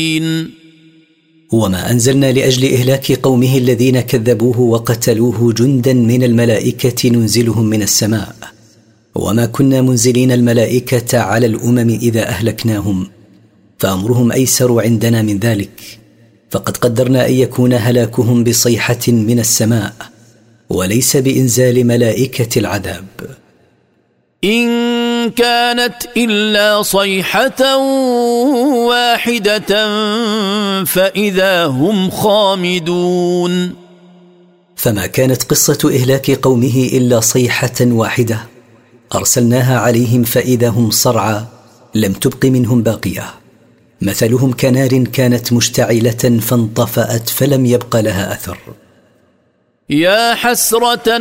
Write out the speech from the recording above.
وما أنزلنا لأجل إهلاك قومه الذين كذبوه وقتلوه جندا من الملائكة ننزلهم من السماء، وما كنا منزلين الملائكة على الأمم إذا أهلكناهم، فأمرهم أيسر عندنا من ذلك، فقد قدرنا أن يكون هلاكهم بصيحة من السماء وليس بإنزال ملائكة العذاب. إن كانت إلا صيحة واحدة فإذا هم خامدون. فما كانت قصة إهلاك قومه إلا صيحة واحدة أرسلناها عليهم فإذا هم صرعى لم تبق منهم باقية، مثلهم كنار كانت مشتعلة فانطفأت فلم يبق لها أثر. يا حسرة